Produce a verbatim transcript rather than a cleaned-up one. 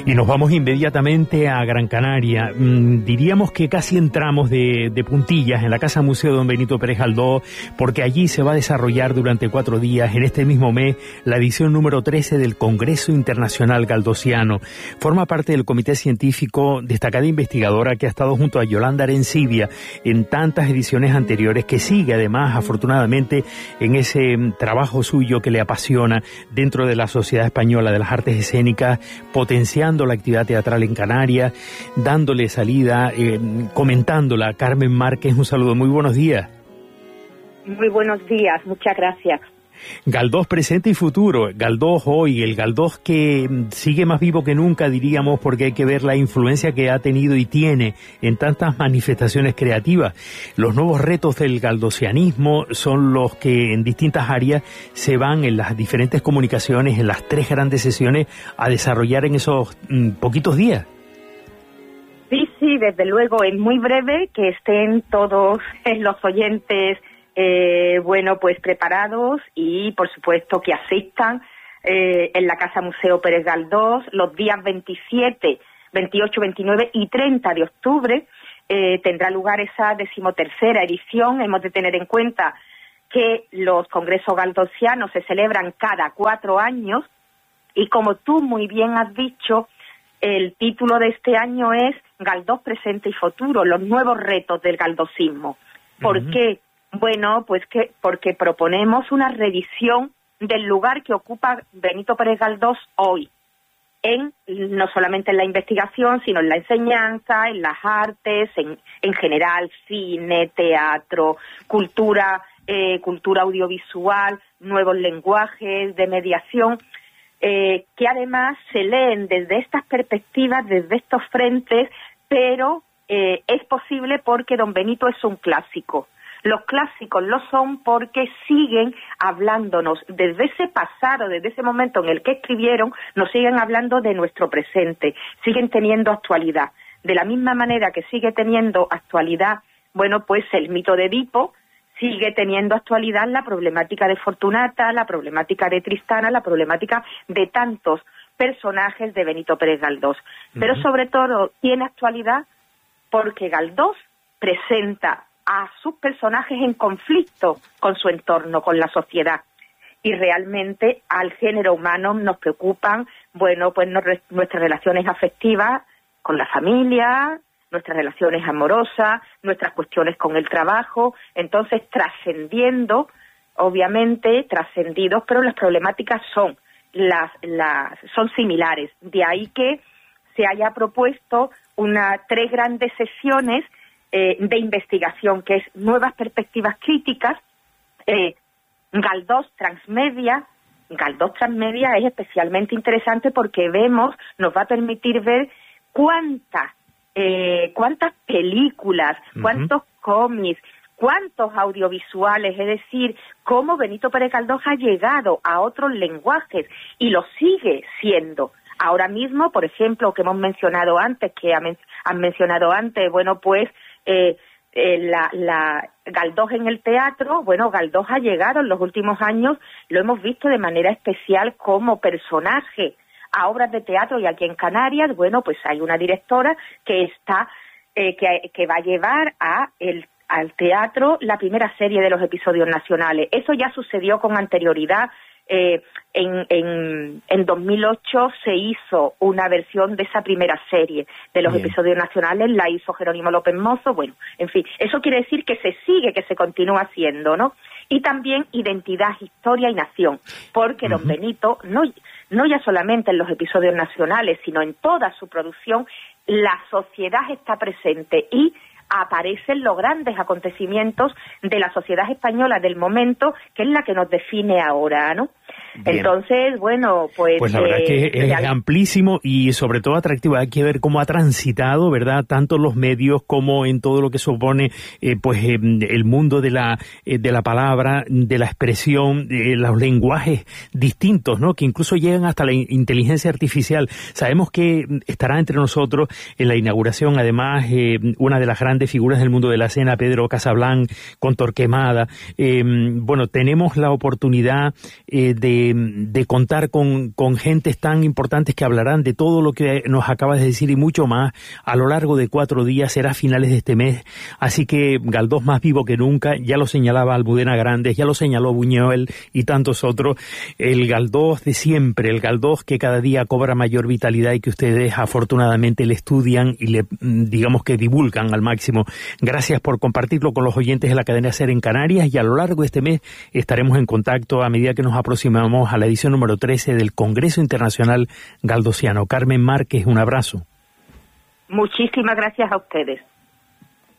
Y nos vamos inmediatamente a Gran Canaria. Mm, diríamos que casi entramos de, de puntillas en la Casa Museo Don Benito Pérez Galdós, porque allí se va a desarrollar durante cuatro días, en este mismo mes, la edición número trece del Congreso Internacional Galdosiano. Forma parte del comité científico, destacada investigadora que ha estado junto a Yolanda Arencibia en tantas ediciones anteriores, que sigue además, afortunadamente, en ese trabajo suyo que le apasiona dentro de la Sociedad Española de las Artes Escénicas, potenciando la actividad teatral en Canarias, dándole salida, eh, comentándola. Carmen Márquez, un saludo, muy buenos días. Muy buenos días, muchas gracias. Galdós presente y futuro, Galdós hoy, el Galdós que sigue más vivo que nunca, diríamos, porque hay que ver la influencia que ha tenido y tiene en tantas manifestaciones creativas. Los nuevos retos del galdosianismo son los que en distintas áreas se van en las diferentes comunicaciones, en las tres grandes sesiones, a desarrollar en esos mm, poquitos días. Sí, sí, desde luego, es muy breve, que estén todos los oyentes Eh, bueno, pues preparados y, por supuesto, que asistan eh, en la Casa Museo Pérez Galdós los días veintisiete, veintiocho, veintinueve y treinta de octubre. Eh, tendrá lugar esa decimotercera edición. Hemos de tener en cuenta que los congresos galdosianos se celebran cada cuatro años y, como tú muy bien has dicho, el título de este año es Galdós presente y futuro, los nuevos retos del galdosismo. ¿Por uh-huh. qué? Bueno, pues que porque proponemos una revisión del lugar que ocupa Benito Pérez Galdós hoy, en no solamente en la investigación, sino en la enseñanza, en las artes, en, en general, cine, teatro, cultura, eh, cultura audiovisual, nuevos lenguajes de mediación, eh, que además se leen desde estas perspectivas, desde estos frentes, pero eh, es posible porque Don Benito es un clásico. Los clásicos lo son porque siguen hablándonos desde ese pasado, desde ese momento en el que escribieron, nos siguen hablando de nuestro presente, siguen teniendo actualidad. De la misma manera que sigue teniendo actualidad, bueno, pues el mito de Edipo, sigue teniendo actualidad la problemática de Fortunata, la problemática de Tristana, la problemática de tantos personajes de Benito Pérez Galdós. Uh-huh. Pero sobre todo tiene actualidad porque Galdós presenta a sus personajes en conflicto con su entorno, con la sociedad. Y realmente al género humano nos preocupan, bueno, pues no, nuestras relaciones afectivas con la familia, nuestras relaciones amorosas, nuestras cuestiones con el trabajo, entonces trascendiendo, obviamente trascendidos, pero las problemáticas son las, las son similares. De ahí que se haya propuesto una tres grandes sesiones Eh, de investigación, que es nuevas perspectivas críticas, eh, Galdós Transmedia. Galdós Transmedia es especialmente interesante porque vemos, nos va a permitir ver cuántas, eh, cuántas películas, uh-huh. cuántos cómics, cuántos audiovisuales, es decir, cómo Benito Pérez Galdós ha llegado a otros lenguajes y lo sigue siendo. Ahora mismo, por ejemplo, que hemos mencionado antes, que han, han mencionado antes, bueno, pues Eh, eh, la, la Galdós en el teatro, bueno, Galdós ha llegado en los últimos años, lo hemos visto de manera especial como personaje a obras de teatro, y aquí en Canarias, bueno, pues hay una directora que está, eh, que, que va a llevar a el, al teatro la primera serie de los episodios nacionales. Eso ya sucedió con anterioridad. Eh, en, en, en dos mil ocho se hizo una versión de esa primera serie de los Bien. episodios nacionales, la hizo Jerónimo López Mozo, bueno, en fin, eso quiere decir que se sigue, que se continúa haciendo, ¿no? Y también identidad, historia y nación, porque uh-huh. Don Benito, no, no ya solamente en los episodios nacionales, sino en toda su producción, la sociedad está presente y aparecen los grandes acontecimientos de la sociedad española del momento, que es la que nos define ahora, ¿no? Bien. Entonces, bueno, pues... Pues la verdad eh, es que es real... amplísimo y sobre todo atractivo. Hay que ver cómo ha transitado, ¿verdad?, tanto los medios como en todo lo que supone eh, pues eh, el mundo de la eh, de la palabra, de la expresión, eh, los lenguajes distintos, ¿no?, que incluso llegan hasta la inteligencia artificial. Sabemos que estará entre nosotros en la inauguración, además, eh, una de las grandes figuras del mundo de la escena, Pedro Casablanc, con Torquemada. Eh, bueno, tenemos la oportunidad eh, de de, de contar con, con gentes tan importantes que hablarán de todo lo que nos acabas de decir y mucho más a lo largo de cuatro días, será a finales de este mes. Así que Galdós más vivo que nunca, ya lo señalaba Almudena Grandes, ya lo señaló Buñuel y tantos otros, el Galdós de siempre, el Galdós que cada día cobra mayor vitalidad y que ustedes afortunadamente le estudian y le, digamos que divulgan al máximo. Gracias por compartirlo con los oyentes de la cadena SER en Canarias, y a lo largo de este mes estaremos en contacto a medida que nos aproximamos a la edición número trece del Congreso Internacional Galdosiano. Carmen Márquez, un abrazo. Muchísimas gracias a ustedes.